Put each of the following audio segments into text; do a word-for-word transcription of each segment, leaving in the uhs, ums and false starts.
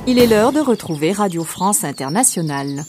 Il est l'heure de retrouver Radio France Internationale.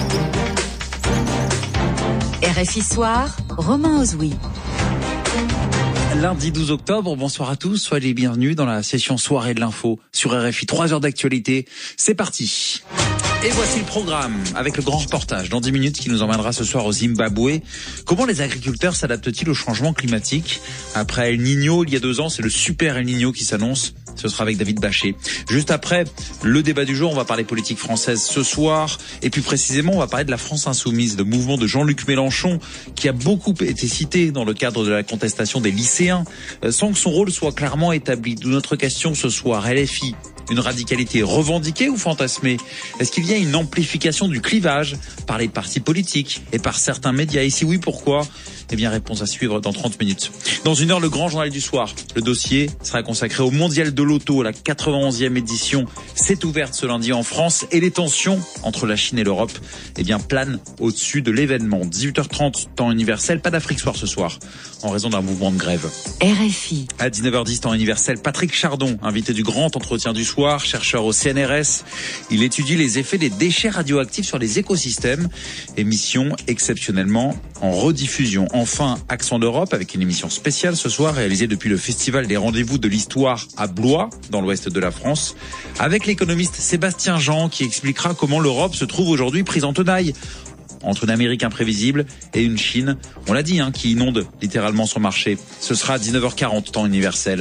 R F I Soir, Romain Ozoui. Lundi douze octobre, bonsoir à tous, soyez les bienvenus dans la session soirée de l'info sur R F I, trois heures d'actualité. C'est parti. Et voici le programme, avec le grand reportage dans dix minutes qui nous emmènera ce soir au Zimbabwe. Comment les agriculteurs s'adaptent-ils au changement climatique ? Après El Niño, il y a deux ans, c'est le super El Niño qui s'annonce. Ce sera avec David Bachet. Juste après, le débat du jour, on va parler politique française ce soir. Et plus précisément, on va parler de la France insoumise, le mouvement de Jean-Luc Mélenchon, qui a beaucoup été cité dans le cadre de la contestation des lycéens, sans que son rôle soit clairement établi. D'où notre question ce soir, L F I. Une radicalité revendiquée ou fantasmée ? Est-ce qu'il y a une amplification du clivage par les partis politiques et par certains médias ? Et si oui, pourquoi ? Eh bien, réponse à suivre dans trente minutes. Dans une heure, le grand journal du soir. Le dossier sera consacré au Mondial de l'Auto, la quatre-vingt-onzième édition. C'est ouverte ce lundi en France et les tensions entre la Chine et l'Europe, eh bien, planent au-dessus de l'événement. dix-huit heures trente, temps universel. Pas d'Afrique soir ce soir, en raison d'un mouvement de grève. R F I. À dix-neuf heures dix, temps universel, Patrick Chardon, invité du grand entretien du soir, chercheur au C N R S. Il étudie les effets des déchets radioactifs sur les écosystèmes. Émission exceptionnellement en rediffusion. Enfin, Accent d'Europe avec une émission spéciale ce soir réalisée depuis le Festival des Rendez-vous de l'Histoire à Blois, dans l'ouest de la France, avec l'économiste Sébastien Jean qui expliquera comment l'Europe se trouve aujourd'hui prise en tenaille entre une Amérique imprévisible et une Chine, on l'a dit, hein, qui inonde littéralement son marché. Ce sera à dix-neuf heures quarante, temps universel.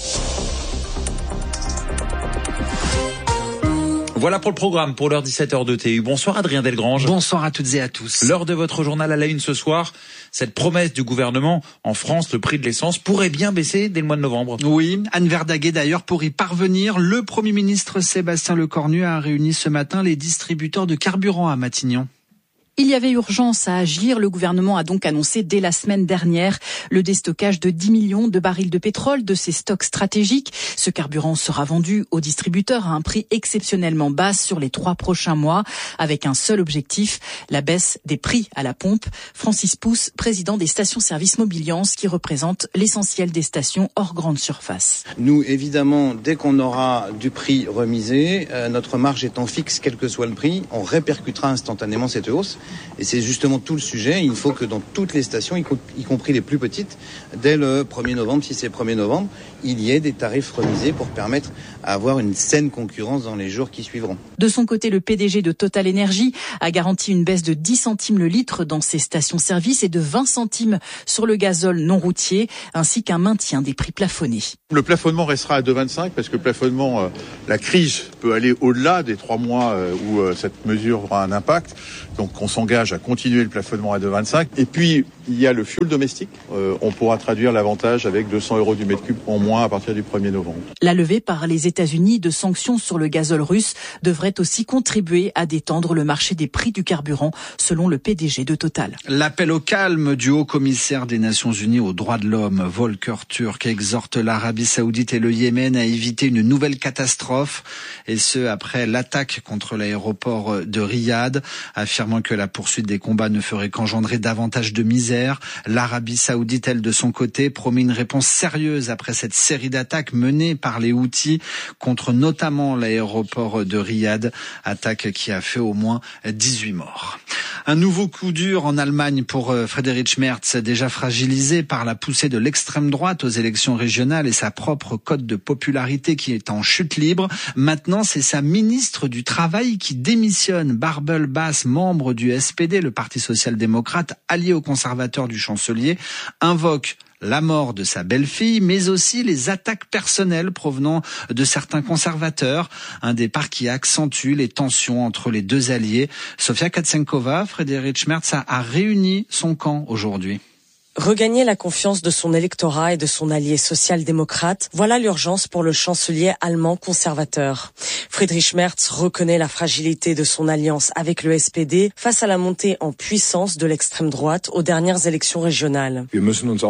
Voilà pour le programme, pour l'heure dix-sept heures de T U. Bonsoir Adrien Delgrange. Bonsoir à toutes et à tous. L'heure de votre journal à la une ce soir. Cette promesse du gouvernement, en France, le prix de l'essence pourrait bien baisser dès le mois de novembre. Oui, Anne Verdaguet d'ailleurs, pour y parvenir, le Premier ministre Sébastien Lecornu a réuni ce matin les distributeurs de carburant à Matignon. Il y avait urgence à agir. Le gouvernement a donc annoncé dès la semaine dernière le déstockage de dix millions de barils de pétrole de ses stocks stratégiques. Ce carburant sera vendu aux distributeurs à un prix exceptionnellement bas sur les trois prochains mois, avec un seul objectif, la baisse des prix à la pompe. Francis Pousse, président des stations-service Mobiliance, qui représente l'essentiel des stations hors grande surface. Nous, évidemment, dès qu'on aura du prix remisé, euh, notre marge étant fixe, quel que soit le prix, on répercutera instantanément cette hausse. Et c'est justement tout le sujet. Il faut que dans toutes les stations, y, co- y compris les plus petites, dès le premier novembre, si c'est le premier novembre, il y ait des tarifs remisés pour permettre à avoir une saine concurrence dans les jours qui suivront. De son côté, le P D G de Total Energy a garanti une baisse de dix centimes le litre dans ses stations-service et de vingt centimes sur le gazole non routier, ainsi qu'un maintien des prix plafonnés. Le plafonnement restera à deux virgule vingt-cinq parce que le plafonnement, euh, la crise peut aller au-delà des trois mois euh, où euh, cette mesure aura un impact. Donc on s'engage à continuer le plafonnement à deux virgule vingt-cinq. Et puis il y a le fuel domestique. Euh, on pourra traduire l'avantage avec deux cents euros du mètre cube en moins à partir du premier novembre. La levée par les États-Unis de sanctions sur le gazole russe devrait aussi contribuer à détendre le marché des prix du carburant, selon le P D G de Total. L'appel au calme du haut-commissaire des Nations Unies aux droits de l'homme, Volker Turk, exhorte l'Arabie Saoudite et le Yémen à éviter une nouvelle catastrophe, et ce après l'attaque contre l'aéroport de Riyad, affirmant que la poursuite des combats ne ferait qu'engendrer davantage de misère. L'Arabie Saoudite, elle, de son côté, promet une réponse sérieuse après cette série d'attaques menées par les Houthis contre notamment l'aéroport de Riyad, attaque qui a fait au moins dix-huit morts. Un nouveau coup dur en Allemagne pour Friedrich Merz, déjà fragilisé par la poussée de l'extrême droite aux élections régionales et sa propre cote de popularité qui est en chute libre. Maintenant, c'est sa ministre du Travail qui démissionne. Bärbel Baas, membre du S P D, le Parti social-démocrate, allié aux conservateurs du chancelier, invoque la mort de sa belle-fille, mais aussi les attaques personnelles provenant de certains conservateurs. Un départ qui accentue les tensions entre les deux alliés. Sofia Katsenkova, Friedrich Merz a, a réuni son camp aujourd'hui. Regagner la confiance de son électorat et de son allié social-démocrate, voilà l'urgence pour le chancelier allemand conservateur. Friedrich Merz reconnaît la fragilité de son alliance avec le S P D face à la montée en puissance de l'extrême droite aux dernières élections régionales. Nous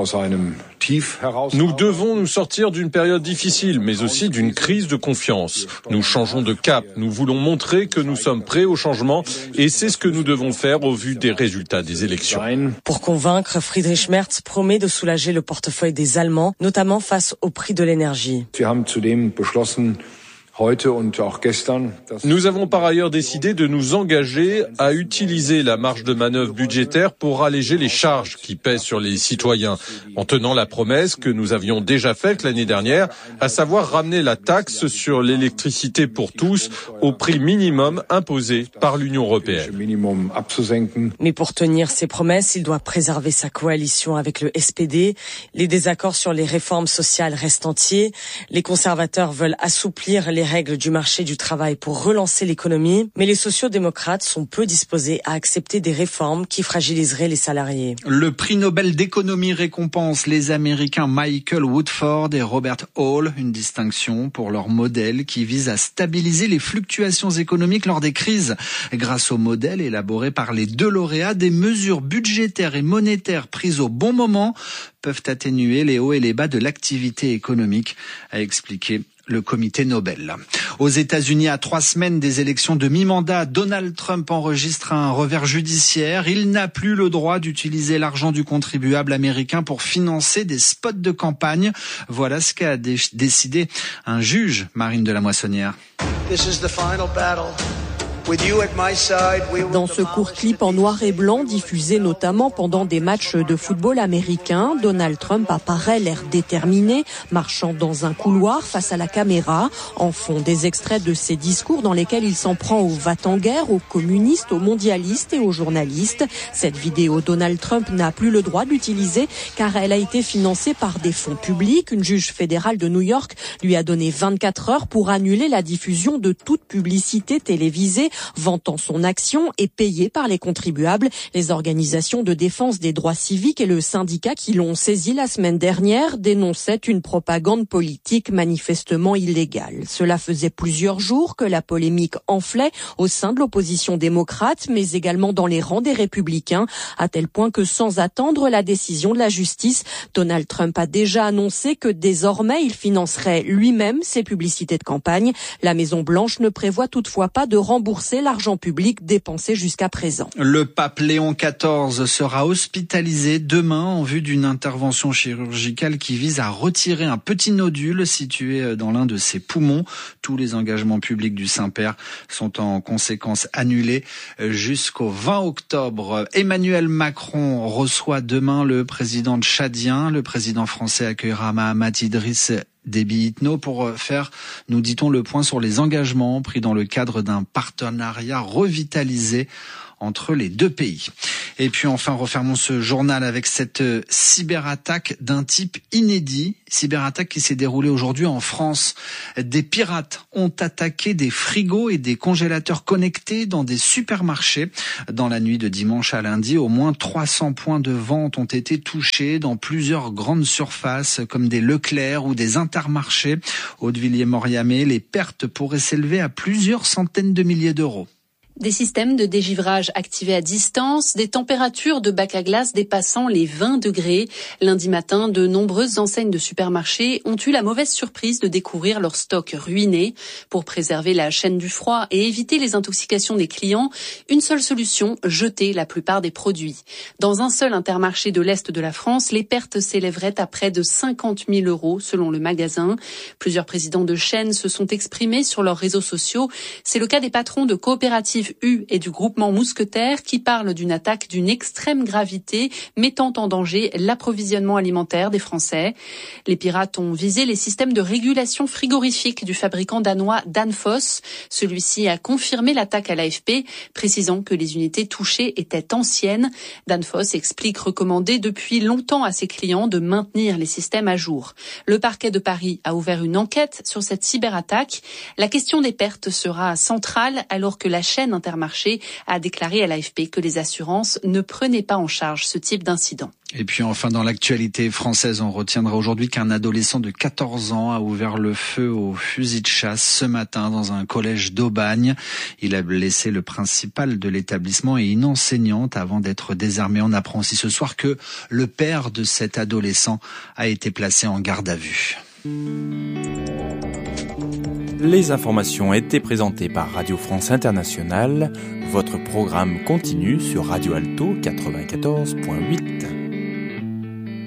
devons nous sortir d'une période difficile, mais aussi d'une crise de confiance. Nous changeons de cap, nous voulons montrer que nous sommes prêts au changement et c'est ce que nous devons faire au vu des résultats des élections. Pour convaincre, Friedrich Merz promet de soulager le portefeuille des Allemands, notamment face au prix de l'énergie. Nous avons par ailleurs décidé de nous engager à utiliser la marge de manœuvre budgétaire pour alléger les charges qui pèsent sur les citoyens, en tenant la promesse que nous avions déjà faite l'année dernière, à savoir ramener la taxe sur l'électricité pour tous au prix minimum imposé par l'Union européenne. Mais pour tenir ses promesses, il doit préserver sa coalition avec le S P D. Les désaccords sur les réformes sociales restent entiers. Les conservateurs veulent assouplir les règles du marché du travail pour relancer l'économie, mais les sociaux-démocrates sont peu disposés à accepter des réformes qui fragiliseraient les salariés. Le prix Nobel d'économie récompense les Américains Michael Woodford et Robert Hall, une distinction pour leur modèle qui vise à stabiliser les fluctuations économiques lors des crises. Grâce au modèle élaboré par les deux lauréats, des mesures budgétaires et monétaires prises au bon moment peuvent atténuer les hauts et les bas de l'activité économique, a expliqué le comité Nobel. Aux États-Unis, à trois semaines des élections de mi-mandat, Donald Trump enregistre un revers judiciaire. Il n'a plus le droit d'utiliser l'argent du contribuable américain pour financer des spots de campagne. Voilà ce qu'a dé- décidé un juge, Marine de la Moissonnière. This is the final battle. With you at my side, we will Dans ce court clip en noir et blanc, diffusé notamment pendant des matchs de football américain, Donald Trump apparaît l'air déterminé, marchant dans un couloir face à la caméra. En fond, des extraits de ses discours dans lesquels il s'en prend aux va-t-en-guerre, aux communistes, aux mondialistes et aux journalistes. Cette vidéo, Donald Trump n'a plus le droit d'utiliser car elle a été financée par des fonds publics. Une juge fédérale de New York lui a donné vingt-quatre heures pour annuler la diffusion de toute publicité télévisée vantant son action et payée par les contribuables. Les organisations de défense des droits civiques et le syndicat qui l'ont saisi la semaine dernière dénonçaient une propagande politique manifestement illégale. Cela faisait plusieurs jours que la polémique enflait au sein de l'opposition démocrate, mais également dans les rangs des républicains, à tel point que sans attendre la décision de la justice, Donald Trump a déjà annoncé que désormais il financerait lui-même ses publicités de campagne. La Maison-Blanche ne prévoit toutefois pas de rembourser l'argent public dépensé jusqu'à présent. Le pape Léon quatorze sera hospitalisé demain en vue d'une intervention chirurgicale qui vise à retirer un petit nodule situé dans l'un de ses poumons. Tous les engagements publics du Saint-Père sont en conséquence annulés jusqu'au vingt octobre. Emmanuel Macron reçoit demain le président tchadien. Le président français accueillera Mahamat Idriss Déby Itno pour faire, nous dit-on, le point sur les engagements pris dans le cadre d'un partenariat revitalisé entre les deux pays. Et puis enfin, refermons ce journal avec cette cyberattaque d'un type inédit, cyberattaque qui s'est déroulée aujourd'hui en France. Des pirates ont attaqué des frigos et des congélateurs connectés dans des supermarchés. Dans la nuit de dimanche à lundi, au moins trois cents points de vente ont été touchés dans plusieurs grandes surfaces comme des Leclerc ou des Intermarchés. Haute-Villiers-Moriamé, les pertes pourraient s'élever à plusieurs centaines de milliers d'euros. Des systèmes de dégivrage activés à distance, des températures de bac à glace dépassant les vingt degrés. Lundi matin, de nombreuses enseignes de supermarchés ont eu la mauvaise surprise de découvrir leur stock ruiné. Pour préserver la chaîne du froid et éviter les intoxications des clients, une seule solution, jeter la plupart des produits. Dans un seul Intermarché de l'Est de la France, les pertes s'élèveraient à près de cinquante mille euros selon le magasin. Plusieurs présidents de chaînes se sont exprimés sur leurs réseaux sociaux. C'est le cas des patrons de coopératives U et du groupement Mousquetaire qui parlent d'une attaque d'une extrême gravité mettant en danger l'approvisionnement alimentaire des Français. Les pirates ont visé les systèmes de régulation frigorifique du fabricant danois Danfoss. Celui-ci a confirmé l'attaque à l'A F P, précisant que les unités touchées étaient anciennes. Danfoss explique recommander depuis longtemps à ses clients de maintenir les systèmes à jour. Le parquet de Paris a ouvert une enquête sur cette cyberattaque. La question des pertes sera centrale alors que la chaîne Intermarché a déclaré à l'A F P que les assurances ne prenaient pas en charge ce type d'incident. Et puis enfin, dans l'actualité française, on retiendra aujourd'hui qu'un adolescent de quatorze ans a ouvert le feu au fusil de chasse ce matin dans un collège d'Aubagne. Il a blessé le principal de l'établissement et une enseignante avant d'être désarmé. On apprend aussi ce soir que le père de cet adolescent a été placé en garde à vue. Les informations étaient présentées par Radio France Internationale. Votre programme continue sur Radio Alto quatre-vingt-quatorze virgule huit.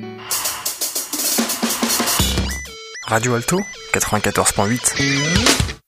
Radio Alto quatre-vingt-quatorze virgule huit.